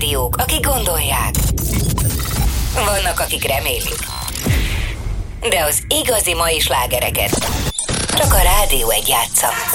rádiók, akik gondolják. Vannak, akik remélik. De az igazi mai slágereket csak a Rádió 1 játsza.